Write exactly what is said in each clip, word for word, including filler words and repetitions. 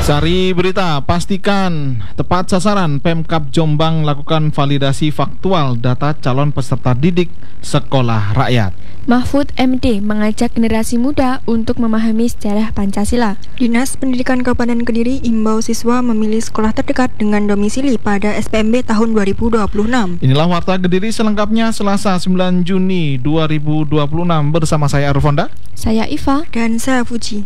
Sari berita, pastikan tepat sasaran. Pemkab Jombang lakukan validasi faktual data calon peserta didik sekolah rakyat. Mahfud M D mengajak generasi muda untuk memahami sejarah Pancasila. Dinas Pendidikan Kabupaten Kediri imbau siswa memilih sekolah terdekat dengan domisili pada S P M B tahun dua ribu dua puluh enam. Inilah Warta Kediri selengkapnya Selasa sembilan Juni dua ribu dua puluh enam bersama saya Arfonda, saya Iva, dan saya Fuji.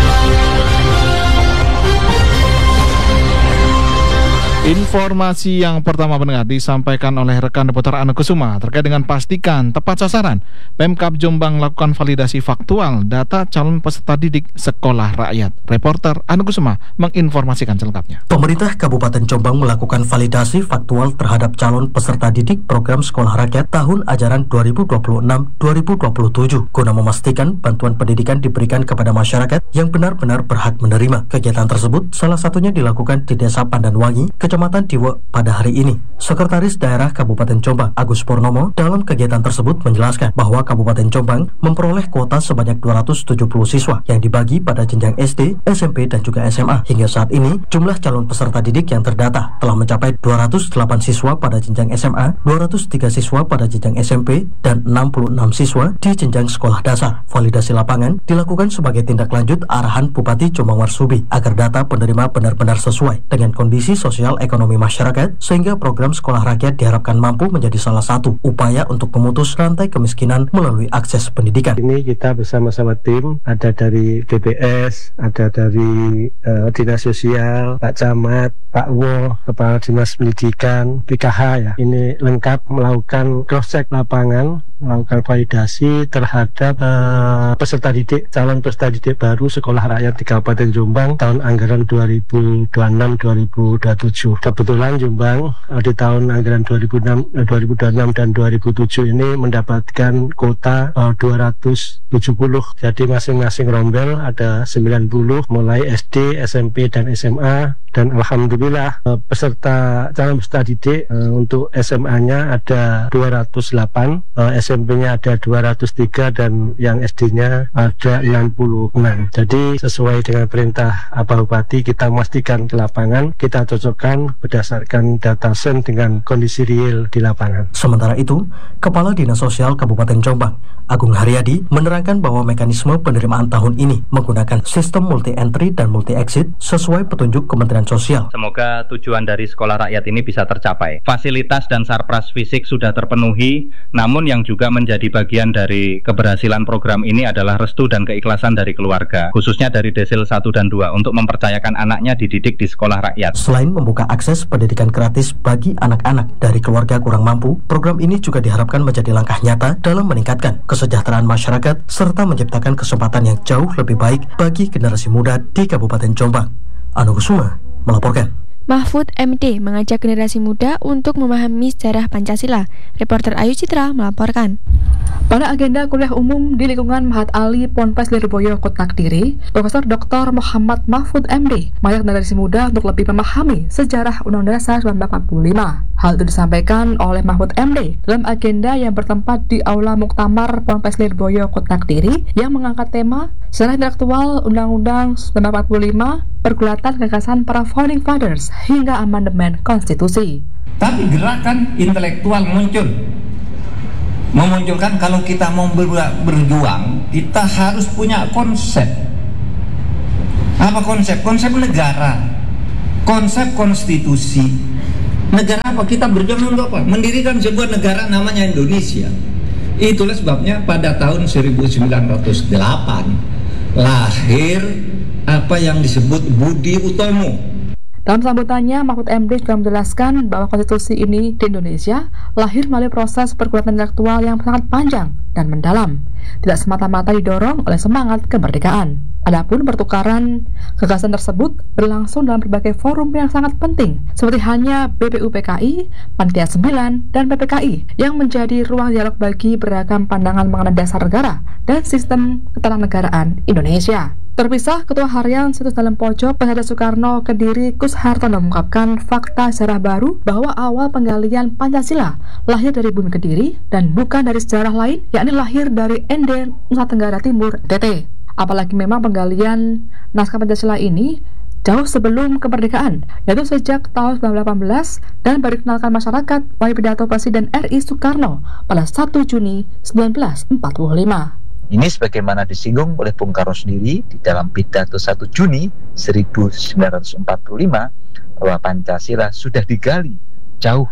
Informasi yang pertama pendengar disampaikan oleh rekan reporter Anu Kusuma terkait dengan pastikan tepat sasaran. Pemkab Jombang lakukan validasi faktual data calon peserta didik sekolah rakyat. Reporter Anu Kusuma menginformasikan selengkapnya. Pemerintah Kabupaten Jombang melakukan validasi faktual terhadap calon peserta didik program sekolah rakyat tahun ajaran dua ribu dua puluh enam dua ribu dua puluh tujuh guna memastikan bantuan pendidikan diberikan kepada masyarakat yang benar-benar berhak menerima. Kegiatan tersebut salah satunya dilakukan di Desa Pandanwangi, Kecamatan Diwe pada hari ini. Sekretaris Daerah Kabupaten Jombang, Agus Purnomo, dalam kegiatan tersebut menjelaskan bahwa Kabupaten Jombang memperoleh kuota sebanyak dua ratus tujuh puluh siswa yang dibagi pada jenjang S D, S M P, dan juga S M A. Hingga saat ini, jumlah calon peserta didik yang terdata telah mencapai dua ratus delapan siswa pada jenjang S M A, dua ratus tiga siswa pada jenjang S M P, dan enam puluh enam siswa di jenjang sekolah dasar. Validasi lapangan dilakukan sebagai tindak lanjut arahan Bupati Jombang Marsudi agar data penerima benar-benar sesuai dengan kondisi sosial ekonomi masyarakat, sehingga program sekolah rakyat diharapkan mampu menjadi salah satu upaya untuk memutus rantai kemiskinan melalui akses pendidikan. Ini kita bersama-sama tim, ada dari B P S, ada dari uh, Dinas Sosial, Pak Camat, Pak Wo, Kepala Dinas Pendidikan, P K H ya. Ini lengkap melakukan cross-check lapangan, melakukan validasi terhadap uh, peserta didik, calon peserta didik baru sekolah rakyat di Kabupaten Jombang tahun anggaran dua ribu dua puluh enam dua ribu dua puluh tujuh. Kebetulan Jombang uh, di tahun anggaran dua ribu enam, uh, dua ribu dua puluh enam dan dua ribu tujuh ini mendapatkan kuota uh, dua ratus tujuh puluh. Jadi masing-masing rombel ada sembilan puluh mulai S D, S M P, dan S M A. Dan alhamdulillah uh, peserta calon peserta didik uh, untuk S M A-nya ada dua ratus delapan, uh, S M P-nya ada dua ratus tiga, dan yang S D-nya ada enam puluh enam. Jadi sesuai dengan perintah Bapak Bupati, kita memastikan ke lapangan, kita cocokkan berdasarkan data sen dengan kondisi real di lapangan. Sementara itu, Kepala Dinas Sosial Kabupaten Jombang, Agung Haryadi, menerangkan bahwa mekanisme penerimaan tahun ini menggunakan sistem multi-entry dan multi-exit sesuai petunjuk Kementerian Sosial. Semoga tujuan dari sekolah rakyat ini bisa tercapai. Fasilitas dan sarpras fisik sudah terpenuhi, namun yang juga menjadi bagian dari keberhasilan program ini adalah restu dan keikhlasan dari keluarga, khususnya dari desil satu dan dua, untuk mempercayakan anaknya dididik di sekolah rakyat. Selain membuka akses pendidikan gratis bagi anak-anak dari keluarga kurang mampu, program ini juga diharapkan menjadi langkah nyata dalam meningkatkan kesejahteraan masyarakat serta menciptakan kesempatan yang jauh lebih baik bagi generasi muda di Kabupaten Jombang. Anu Kusuma melaporkan. Mahfud M D mengajak generasi muda untuk memahami sejarah Pancasila. Reporter Ayu Citra melaporkan. Pada agenda kuliah umum di lingkungan Mahat Ali Ponpes Lirboyo Kota Kediri, Profesor Doktor Muhammad Mahfud M D mengajak generasi muda untuk lebih memahami sejarah Undang-Undang Dasar seribu sembilan ratus empat puluh lima. Hal itu disampaikan oleh Mahfud M D dalam agenda yang bertempat di Aula Muktamar Ponpes Lirboyo Kota Kediri yang mengangkat tema Sejarah Intelektual Undang-Undang seribu sembilan ratus empat puluh lima, Pergulatan Gagasan Para Founding Fathers hingga amandemen konstitusi. Tapi gerakan intelektual muncul, memunculkan kalau kita mau berjuang, kita harus punya konsep. Apa konsep? Konsep negara, konsep konstitusi. Negara apa? Kita berjuang untuk apa? Mendirikan sebuah negara namanya Indonesia. Itulah sebabnya pada tahun seribu sembilan ratus delapan lahir apa yang disebut Budi Utomo. Dalam sambutannya, Mahfud M D juga menjelaskan bahwa konstitusi ini di Indonesia lahir melalui proses pergulatan intelektual yang sangat panjang dan mendalam, tidak semata-mata didorong oleh semangat kemerdekaan. Adapun pertukaran gagasan tersebut berlangsung dalam berbagai forum yang sangat penting, seperti halnya B P U P K I, Panitia sembilan, dan P P K I, yang menjadi ruang dialog bagi beragam pandangan mengenai dasar negara dan sistem ketatanegaraan Indonesia. Terpisah, Ketua Harian Situs Dalam Pojok Pesada Soekarno Kediri Kus Hartono mengungkapkan fakta sejarah baru bahwa awal penggalian Pancasila lahir dari bumi Kediri dan bukan dari sejarah lain, yakni lahir dari N D Nusa Tenggara Timur N T T. Apalagi memang penggalian naskah Pancasila ini jauh sebelum kemerdekaan, yaitu sejak tahun sembilan belas delapan belas dan baru dikenalkan masyarakat melalui pidato Presiden R I Soekarno pada satu Juni seribu sembilan ratus empat puluh lima. Ini sebagaimana disinggung oleh Bung Karno sendiri di dalam pidato satu Juni seribu sembilan ratus empat puluh lima bahwa Pancasila sudah digali jauh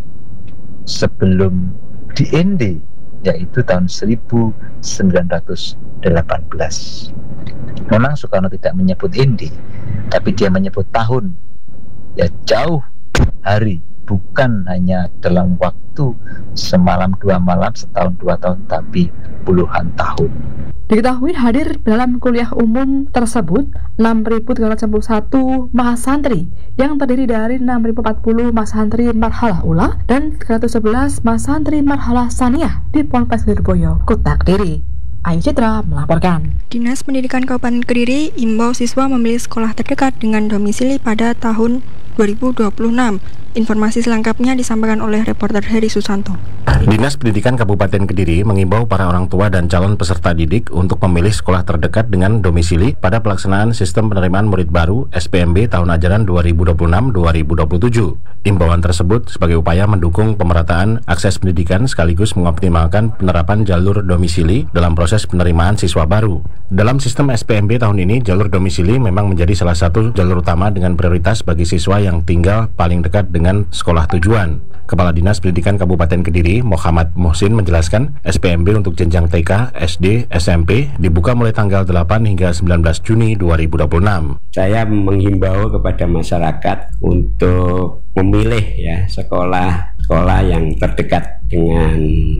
sebelum di N D, yaitu tahun seribu sembilan ratus delapan belas. Memang Soekarno tidak menyebut N D, tapi dia menyebut tahun, ya jauh hari, bukan hanya dalam waktu semalam dua malam, setahun dua tahun, tapi puluhan tahun. Diketahui hadir dalam kuliah umum tersebut enam ribu tiga ratus sembilan puluh satu mahasantri yang terdiri dari enam ribu empat puluh mahasantri marhalah ula dan tiga ratus sebelas mahasantri marhalah saniyah di Ponpes Lirboyo, Kota Kediri. Ayu Citra melaporkan. Dinas Pendidikan Kabupaten Kediri imbau siswa memilih sekolah terdekat dengan domisili pada tahun dua ribu dua puluh enam. Informasi selengkapnya disampaikan oleh reporter Heri Susanto. Dinas Pendidikan Kabupaten Kediri mengimbau para orang tua dan calon peserta didik untuk memilih sekolah terdekat dengan domisili pada pelaksanaan sistem penerimaan murid baru S P M B tahun ajaran dua ribu dua puluh enam dua ribu dua puluh tujuh. Imbauan tersebut sebagai upaya mendukung pemerataan akses pendidikan sekaligus mengoptimalkan penerapan jalur domisili dalam proses penerimaan siswa baru. Dalam sistem S P M B tahun ini, jalur domisili memang menjadi salah satu jalur utama dengan prioritas bagi siswa yang tinggal paling dekat dengan sekolah tujuan. Kepala Dinas Pendidikan Kabupaten Kediri, Muhammad Muhsin menjelaskan, S P M B untuk jenjang T K, S D, S M P dibuka mulai tanggal delapan hingga sembilan belas Juni dua ribu dua puluh enam. Saya menghimbau kepada masyarakat untuk memilih ya sekolah sekolah yang terdekat dengan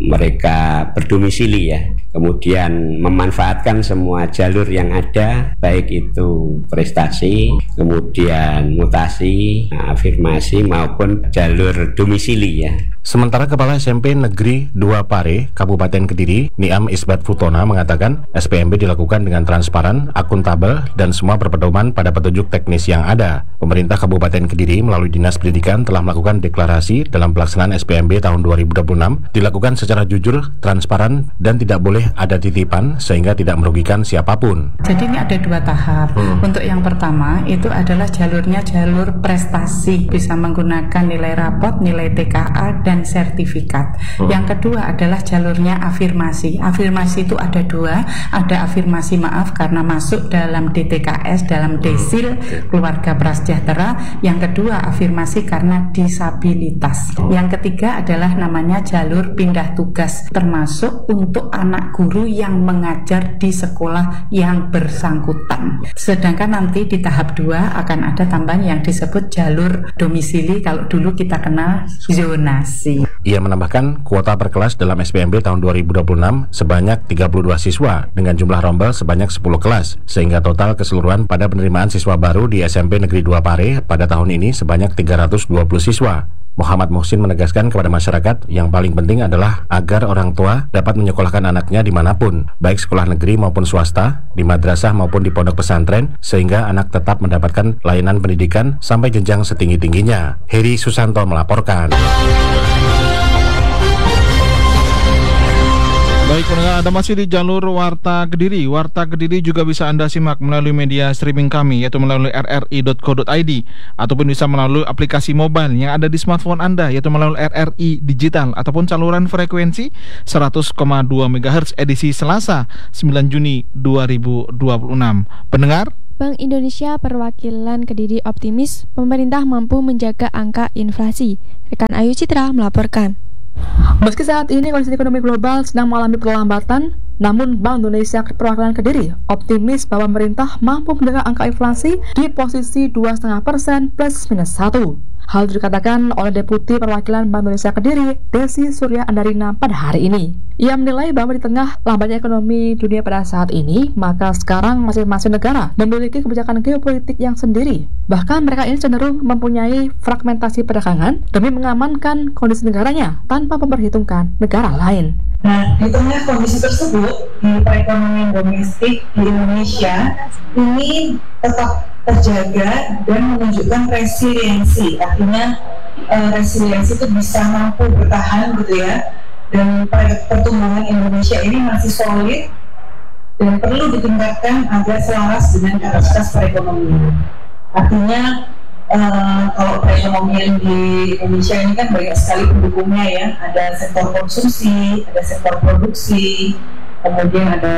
mereka berdomisili ya. Kemudian memanfaatkan semua jalur yang ada, baik itu prestasi, kemudian mutasi, afirmasi maupun jalur domisili ya. Sementara Kepala S M P Negeri dua Pare, Kabupaten Kediri, Niam Isbat Futona mengatakan S P M B dilakukan dengan transparan, akuntabel, dan semua berpedoman pada petunjuk teknis yang ada. Pemerintah Kabupaten Kediri melalui Dinas Pendidikan telah melakukan deklarasi dalam pelaksanaan S P M B tahun dua ribu dua puluh enam dilakukan secara jujur, transparan, dan tidak boleh ada titipan sehingga tidak merugikan siapapun. Jadi ini ada dua tahap. Hmm. Untuk yang pertama itu adalah jalurnya jalur prestasi, bisa menggunakan nilai rapot, nilai T K A, dan sertifikat. Hmm. Yang kedua adalah jalurnya afirmasi. Afirmasi itu ada dua, ada afirmasi maaf karena masuk dalam D T K S, dalam desil keluarga prasejahtera. Yang kedua afirmasi karena disabilitas. Yang ketiga adalah namanya jalur pindah tugas, termasuk untuk anak guru yang mengajar di sekolah yang bersangkutan. Sedangkan nanti di tahap dua akan ada tambahan yang disebut jalur domisili, kalau dulu kita kenal zonasi. Ia menambahkan kuota per kelas dalam S P M B tahun dua ribu dua puluh enam sebanyak tiga puluh dua siswa dengan jumlah rombel sebanyak sepuluh kelas, sehingga total keseluruhan pada penerimaan siswa baru di S M P Negeri dua Pare pada tahun ini sebanyak tiga ratus dua puluh siswa. Muhammad Muhsin menegaskan kepada masyarakat yang paling penting adalah agar orang tua dapat menyekolahkan anaknya dimanapun, baik sekolah negeri maupun swasta, di madrasah maupun di pondok pesantren, sehingga anak tetap mendapatkan layanan pendidikan sampai jenjang setinggi-tingginya. Heri Susanto melaporkan. Baik pendengar, Anda masih di jalur Warta Kediri. Warta Kediri juga bisa Anda simak melalui media streaming kami, yaitu melalui r r i dot co dot i d, ataupun bisa melalui aplikasi mobile yang ada di smartphone Anda, yaitu melalui R R I Digital, ataupun saluran frekuensi seratus koma dua megahertz edisi Selasa sembilan Juni dua ribu dua puluh enam. Pendengar, Bank Indonesia Perwakilan Kediri optimis pemerintah mampu menjaga angka inflasi. Rekan Ayu Citra melaporkan. Meski saat ini kondisi ekonomi global sedang mengalami perlambatan, namun Bank Indonesia Perwakilan Kediri optimis bahwa pemerintah mampu menjaga angka inflasi di posisi dua koma lima persen plus minus satu. Hal itu dikatakan oleh Deputi Perwakilan Bank Indonesia Kediri, Desi Surya Andarina pada hari ini. Ia menilai bahwa di tengah lambatnya ekonomi dunia pada saat ini, maka sekarang masing-masing negara memiliki kebijakan geopolitik yang sendiri. Bahkan mereka ini cenderung mempunyai fragmentasi perdagangan demi mengamankan kondisi negaranya tanpa memperhitungkan negara lain. Nah, di tengah kondisi tersebut, di perekonomian domestik di Indonesia ini tetap terjaga dan menunjukkan resiliensi. Artinya uh, resiliensi itu bisa mampu bertahan gitu ya. Dan pertumbuhan Indonesia ini masih solid dan perlu ditingkatkan agar selaras dengan kapasitas perekonomian. Artinya uh, kalau perekonomian di Indonesia ini kan banyak sekali pendukungnya ya. Ada sektor konsumsi, ada sektor produksi, kemudian ada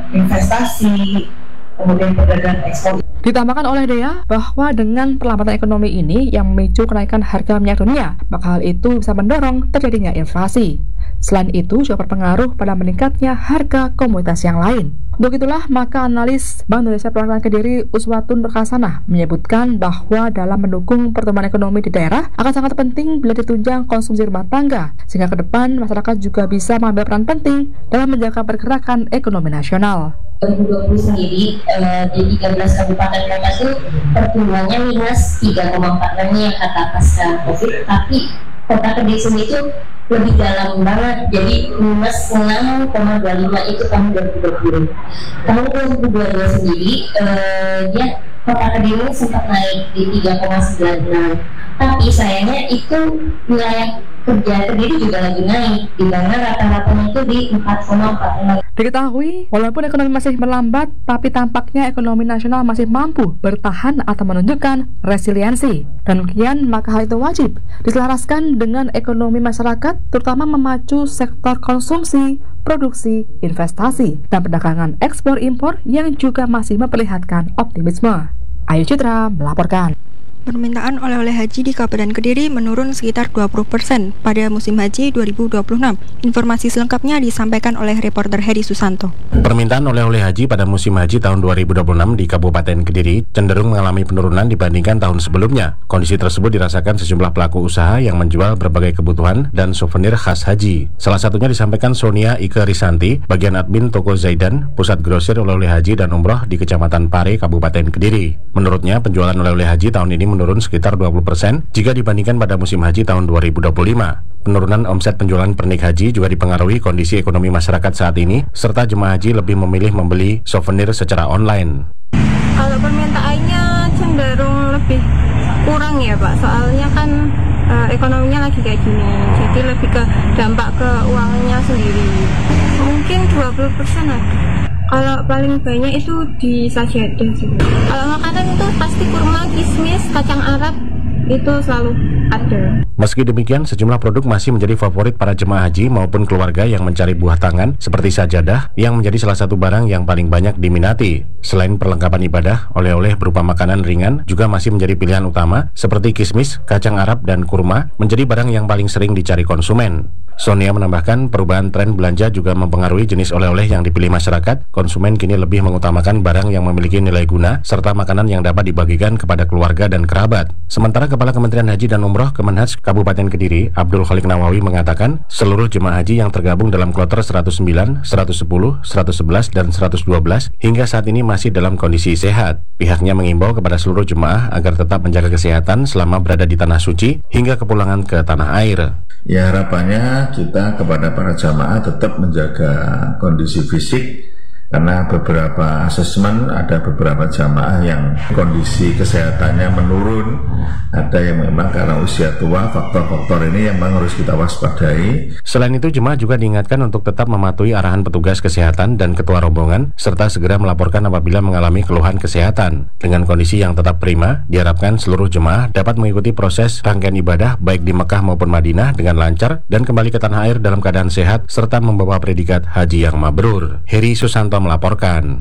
investasi, kemudian perdagangan ekspor. Ditambahkan oleh Dea bahwa dengan perlambatan ekonomi ini yang memicu kenaikan harga minyak dunia, maka hal itu bisa mendorong terjadinya inflasi. Selain itu juga berpengaruh pada meningkatnya harga komoditas yang lain. Untuk itulah maka analis Bank Indonesia Perwakilan Kediri Uswatun Berkasana menyebutkan bahwa dalam mendukung pertumbuhan ekonomi di daerah akan sangat penting bila ditunjang konsumsi rumah tangga, sehingga ke depan masyarakat juga bisa mengambil peran penting dalam menjaga pergerakan ekonomi nasional. dua ribu dua puluh sendiri eh, di tiga belas kabupaten kota itu pertumbuhannya minus tiga koma empat persen yang kata pasca Covid, tapi kota Kediri sendiri itu lebih dalam banget, jadi minus enam koma dua lima itu tahun dua ribu dua puluh. Tahun dua ribu dua puluh dua sendiri eh, dia kota Kediri sempat naik di tiga koma sembilan enam, tapi sayangnya itu wilayah kerja Kediri juga lagi naik, di mana rata-ratanya itu di empat koma empat enam. Diketahui, walaupun ekonomi masih melambat, tapi tampaknya ekonomi nasional masih mampu bertahan atau menunjukkan resiliensi. Dan demikian, maka hal itu wajib diselaraskan dengan ekonomi masyarakat, terutama memacu sektor konsumsi, produksi, investasi, dan perdagangan ekspor-impor yang juga masih memperlihatkan optimisme. Ayu Citra melaporkan. Permintaan oleh-oleh haji di Kabupaten Kediri menurun sekitar dua puluh persen pada musim haji dua ribu dua puluh enam. Informasi selengkapnya disampaikan oleh reporter Heri Susanto. Permintaan oleh-oleh haji pada musim haji tahun dua ribu dua puluh enam di Kabupaten Kediri cenderung mengalami penurunan dibandingkan tahun sebelumnya. Kondisi tersebut dirasakan sejumlah pelaku usaha yang menjual berbagai kebutuhan dan souvenir khas haji. Salah satunya disampaikan Sonia Ike Risanti, bagian admin toko Zaidan, pusat grosir oleh-oleh haji dan umroh di Kecamatan Pare, Kabupaten Kediri. Menurutnya, penjualan oleh-oleh haji tahun ini menurun sekitar dua puluh persen jika dibandingkan pada musim haji tahun dua ribu dua puluh lima. Penurunan omset penjualan pernik haji juga dipengaruhi kondisi ekonomi masyarakat saat ini, serta jemaah haji lebih memilih membeli souvenir secara online. Kalau permintaannya cenderung lebih kurang ya Pak, soalnya kan e, ekonominya lagi kayak gini, jadi lebih ke dampak ke uangnya sendiri. Mungkin dua puluh persen ada. Kalau paling banyak itu di sajadah sih. Kalau makanan itu pasti kurma, kismis, kacang Arab itu selalu ada. Meski demikian, sejumlah produk masih menjadi favorit para jemaah haji maupun keluarga yang mencari buah tangan seperti sajadah yang menjadi salah satu barang yang paling banyak diminati. Selain perlengkapan ibadah, oleh-oleh berupa makanan ringan juga masih menjadi pilihan utama seperti kismis, kacang Arab, dan kurma menjadi barang yang paling sering dicari konsumen. Sonia menambahkan perubahan tren belanja juga mempengaruhi jenis oleh-oleh yang dipilih masyarakat. Konsumen kini lebih mengutamakan barang yang memiliki nilai guna serta makanan yang dapat dibagikan kepada keluarga dan kerabat. Sementara Kepala Kementerian Haji dan Umroh Kemenhaj Kabupaten Kediri, Abdul Khalik Nawawi mengatakan seluruh jemaah haji yang tergabung dalam kloter seratus sembilan, seratus sepuluh, seratus sebelas, dan seratus dua belas hingga saat ini masih dalam kondisi sehat. Pihaknya mengimbau kepada seluruh jemaah agar tetap menjaga kesehatan selama berada di Tanah Suci hingga kepulangan ke tanah air. Ya, harapannya kita kepada para jamaah tetap menjaga kondisi fisik, karena beberapa asesmen ada beberapa jamaah yang kondisi kesehatannya menurun, ada yang memang karena usia tua, faktor-faktor ini yang memang harus kita waspadai. Selain itu, jemaah juga diingatkan untuk tetap mematuhi arahan petugas kesehatan dan ketua rombongan, serta segera melaporkan apabila mengalami keluhan kesehatan. Dengan kondisi yang tetap prima, diharapkan seluruh jemaah dapat mengikuti proses rangkaian ibadah baik di Mekah maupun Madinah dengan lancar dan kembali ke tanah air dalam keadaan sehat serta membawa predikat haji yang mabrur. Heri Susanto melaporkan.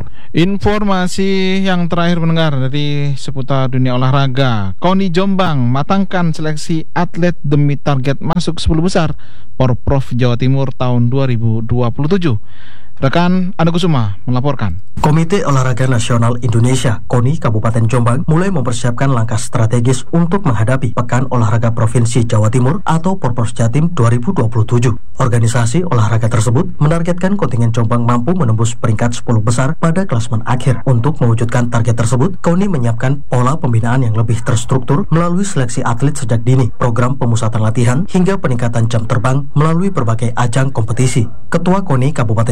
Informasi yang terakhir mendengar dari seputar dunia olahraga. KONI Jombang matangkan seleksi atlet demi target masuk sepuluh besar Porprov Jawa Timur tahun dua ribu dua puluh tujuh. Rekan Anda Kusuma melaporkan. Komite Olahraga Nasional Indonesia (KONI) Kabupaten Jombang mulai mempersiapkan langkah strategis untuk menghadapi Pekan Olahraga Provinsi Jawa Timur atau Porprov Jatim dua ribu dua puluh tujuh. Organisasi olahraga tersebut menargetkan kontingen Jombang mampu menembus peringkat sepuluh besar pada klasemen akhir. Untuk mewujudkan target tersebut, KONI menyiapkan pola pembinaan yang lebih terstruktur melalui seleksi atlet sejak dini, program pemusatan latihan, hingga peningkatan jam terbang melalui berbagai ajang kompetisi. Ketua KONI Kabupaten Jombang,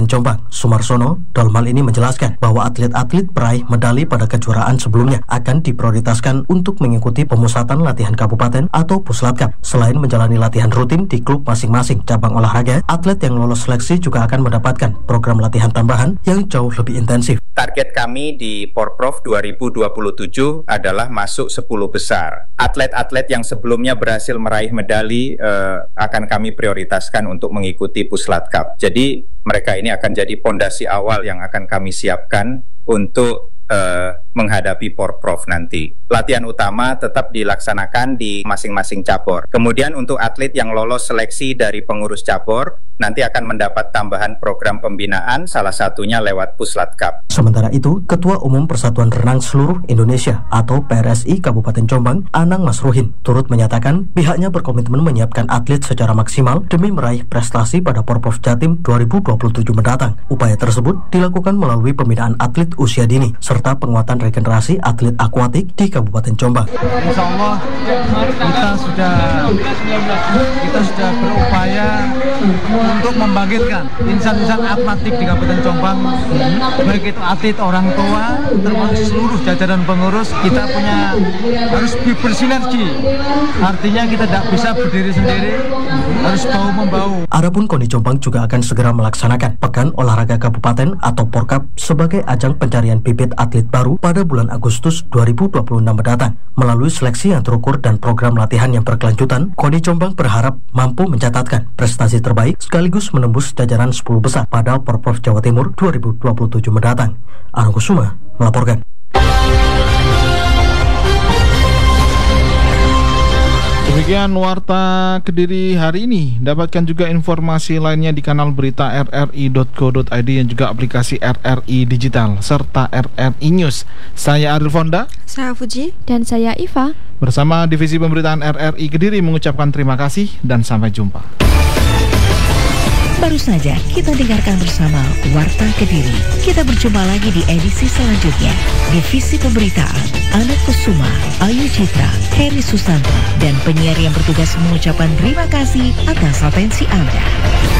Jombang, Sumarsono, dalam hal ini menjelaskan bahwa atlet-atlet peraih medali pada kejuaraan sebelumnya akan diprioritaskan untuk mengikuti pemusatan latihan kabupaten atau Puslatkap. Selain menjalani latihan rutin di klub masing-masing cabang olahraga, atlet yang lolos seleksi juga akan mendapatkan program latihan tambahan yang jauh lebih intensif. Target kami di Porprov dua ribu dua puluh tujuh adalah masuk sepuluh besar. Atlet-atlet yang sebelumnya berhasil meraih medali eh, akan kami prioritaskan untuk mengikuti Puslatkap. Jadi mereka ini akan jadi pondasi awal yang akan kami siapkan untuk Uh, menghadapi Porprov nanti. Latihan utama tetap dilaksanakan di masing-masing cabur. Kemudian untuk atlet yang lolos seleksi dari pengurus cabur, nanti akan mendapat tambahan program pembinaan, salah satunya lewat Puslatkap. Sementara itu, Ketua Umum Persatuan Renang Seluruh Indonesia atau P R S I Kabupaten Jombang, Anang Masruhin, turut menyatakan pihaknya berkomitmen menyiapkan atlet secara maksimal demi meraih prestasi pada Porprov Jatim dua ribu dua puluh tujuh mendatang. Upaya tersebut dilakukan melalui pembinaan atlet usia dini, serta penguatan regenerasi atlet akuatik di Kabupaten Jombang. Insya Allah kita sudah kita sudah berupaya untuk membangkitkan insan-insan atletik di Kabupaten Jombang, baik itu atlet, orang tua, termasuk seluruh jajaran pengurus. Kita punya harus bersinergi. Artinya kita tidak bisa berdiri sendiri, harus bahu membahu. Adapun Koni Jombang juga akan segera melaksanakan Pekan Olahraga Kabupaten atau Porkap sebagai ajang pencarian bibit atlet baru pada bulan Agustus dua ribu dua puluh enam mendatang. Melalui seleksi yang terukur dan program latihan yang berkelanjutan, Koni Jombang berharap mampu mencatatkan prestasi terbaik sekaligus menembus jajaran sepuluh besar pada Porprov Jawa Timur dua ribu dua puluh tujuh mendatang. Arung Kusuma melaporkan. Demikian Warta Kediri hari ini. Dapatkan juga informasi lainnya di kanal berita r r i dot co dot i d dan juga aplikasi R R I Digital serta R R I News. Saya Ariel Fonda, saya Fuji, dan saya Iva. Bersama Divisi Pemberitaan R R I Kediri mengucapkan terima kasih dan sampai jumpa. Baru saja kita dengarkan bersama Warta Kediri. Kita berjumpa lagi di edisi selanjutnya. Divisi Pemberitaan Anak Kusuma, Ayu Citra, Heri Susanto, dan penyiar yang bertugas mengucapkan terima kasih atas atensi Anda.